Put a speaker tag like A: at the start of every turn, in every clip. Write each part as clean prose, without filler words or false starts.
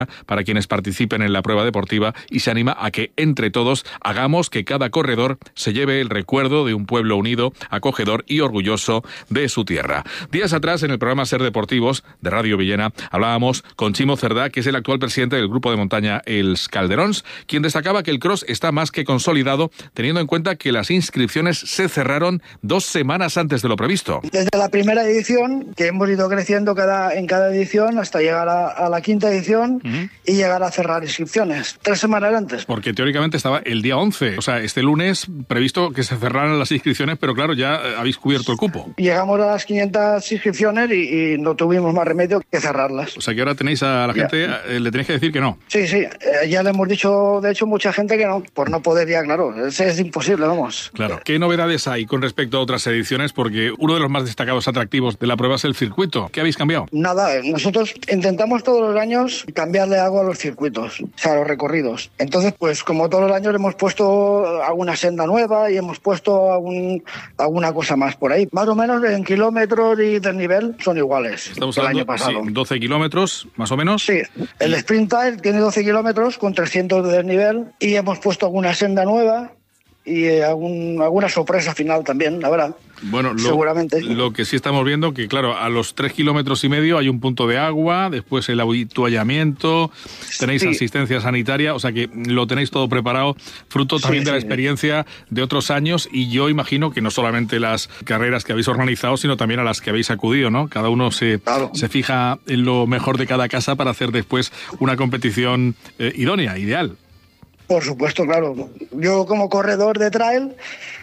A: para quienes participen en la prueba deportiva y se anima a que entre todos hagamos que cada corredor se lleve el recuerdo de un pueblo unido, acogedor y orgulloso de su tierra. Días atrás, en el programa Ser Deportivos de Radio Villena, hablábamos con Chimo Cerdá, que es el actual presidente del grupo de montaña Els Calderons, quien destacaba que el cross está más que consolidado, teniendo en cuenta que las inscripciones se cerraron 2 semanas antes de lo previsto.
B: Desde la primera edición, que hemos ido creciendo en cada edición hasta llegar a la quinta edición, y llegar a cerrar inscripciones 3 semanas antes.
A: Porque teóricamente estaba el día 11, o sea, este lunes previsto que se cerraran las inscripciones, pero claro, ya habéis cubierto el cupo.
B: Llegamos a las 500 inscripciones y no tuvimos más remedio que cerrarlas.
A: O sea, que ahora tenéis a la gente, le tenéis que decir que no.
B: Sí, ya le hemos dicho, de hecho, mucha gente que no, por no poder ya, claro, es imposible, vamos.
A: Claro. ¿Qué novedades hay con respecto a otras ediciones? Porque uno de los más destacados atractivos de la prueba es el circuito. ¿Qué habéis cambiado?
B: Nada, nosotros intentamos todos los años cambiarle algo a los circuitos, o sea, a los recorridos. Entonces, pues como todos los años hemos puesto alguna senda nueva y hemos puesto alguna cosa más por ahí. Más o menos en kilómetros y desnivel son iguales.
A: Estamos
B: que el
A: hablando,
B: año pasado.
A: Sí, 12 kilómetros, más o menos.
B: Sí, el Sprint Trail tiene 12 kilómetros con 300 de desnivel y hemos puesto alguna senda nueva y alguna sorpresa final también, habrá.
A: Bueno,
B: seguramente.
A: Lo que sí estamos viendo que, claro, a los 3,5 kilómetros hay un punto de agua, después el avituallamiento, tenéis asistencia sanitaria, o sea que lo tenéis todo preparado, fruto también de la experiencia de otros años, y yo imagino que no solamente las carreras que habéis organizado, sino también a las que habéis acudido, ¿no? Cada uno se fija en lo mejor de cada casa para hacer después una competición idónea, ideal.
B: Por supuesto, claro. Yo como corredor de trail,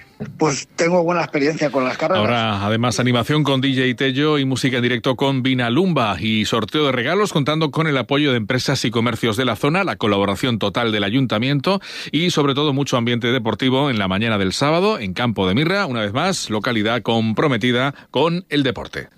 B: pues tengo buena experiencia con las carreras.
A: Ahora, además, animación con DJ Tello y música en directo con Vinalumba y sorteo de regalos contando con el apoyo de empresas y comercios de la zona, la colaboración total del ayuntamiento y, sobre todo, mucho ambiente deportivo en la mañana del sábado en Campo de Mirra, una vez más, localidad comprometida con el deporte.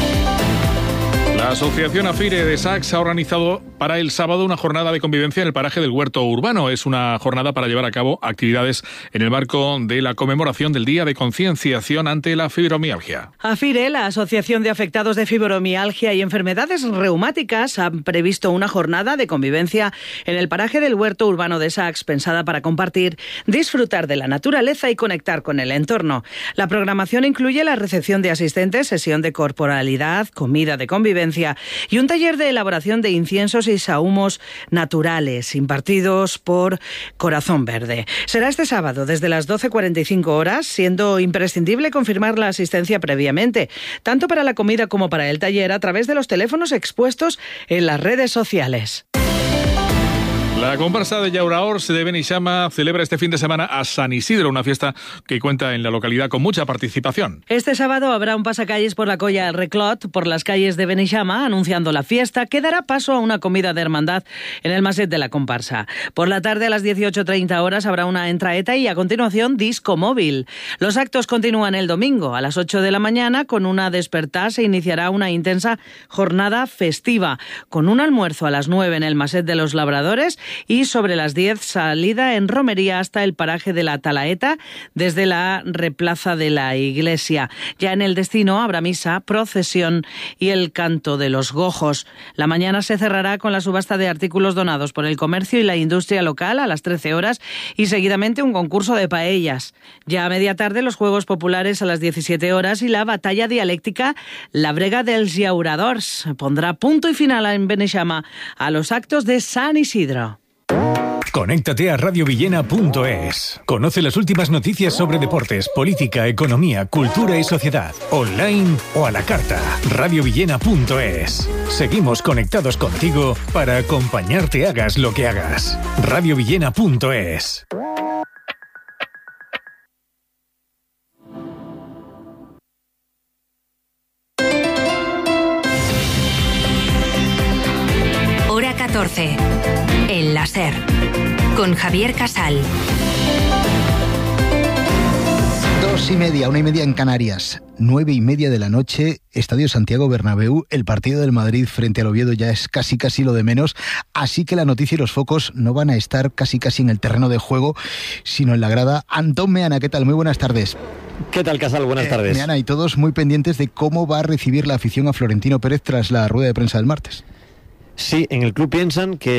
A: La Asociación AFIRE de Sacs ha organizado para el sábado una jornada de convivencia en el paraje del Huerto Urbano. Es una jornada para llevar a cabo actividades en el marco de la conmemoración del Día de Concienciación ante la Fibromialgia.
C: AFIRE, la Asociación de Afectados de Fibromialgia y Enfermedades Reumáticas, han previsto una jornada de convivencia en el paraje del Huerto Urbano de Sacs, pensada para compartir, disfrutar de la naturaleza y conectar con el entorno. La programación incluye la recepción de asistentes, sesión de corporalidad, comida de convivencia y un taller de elaboración de inciensos y sahumos naturales impartidos por Corazón Verde. Será este sábado desde las 12:45 horas, siendo imprescindible confirmar la asistencia previamente, tanto para la comida como para el taller, a través de los teléfonos expuestos en las redes sociales.
A: La comparsa de Llauraors de Beneixama celebra este fin de semana a San Isidro, una fiesta que cuenta en la localidad con mucha participación.
C: Este sábado habrá un pasacalles por la Colla del Reclot, por las calles de Beneixama, anunciando la fiesta, que dará paso a una comida de hermandad en el maset de la comparsa. Por la tarde, a las 18:30 horas, habrá una entraeta y a continuación disco móvil. Los actos continúan el domingo. A las 8 de la mañana, con una despertar, se iniciará una intensa jornada festiva, con un almuerzo a las 9 en el maset de los Labradores y sobre las 10 salida en romería hasta el paraje de la Talaeta desde la replaza de la iglesia. Ya en el destino habrá misa, procesión y el canto de los gojos. La mañana se cerrará con la subasta de artículos donados por el comercio y la industria local a las 13 horas y seguidamente un concurso de paellas. Ya a media tarde los Juegos Populares a las 17 horas y la batalla dialéctica La Brega dels Llauradors pondrá punto y final en Beneixama a los actos de San Isidro.
D: Conéctate a radiovillena.es. Conoce las últimas noticias sobre deportes, política, economía, cultura y sociedad. Online o a la carta. radiovillena.es. Seguimos conectados contigo para acompañarte hagas lo que hagas. radiovillena.es.
E: Hora 14. El láser. Con Javier Casal.
F: 2:30, 1:30 en Canarias. 9:30 de la noche, Estadio Santiago Bernabéu. El partido del Madrid frente al Oviedo ya es casi lo de menos. Así que la noticia y los focos no van a estar casi en el terreno de juego, sino en la grada. Antón Meana, ¿qué tal? Muy buenas tardes.
G: ¿Qué tal, Casal? Buenas tardes.
F: Meana, y todos muy pendientes de cómo va a recibir la afición a Florentino Pérez tras la rueda de prensa del martes.
G: Sí, en el club piensan que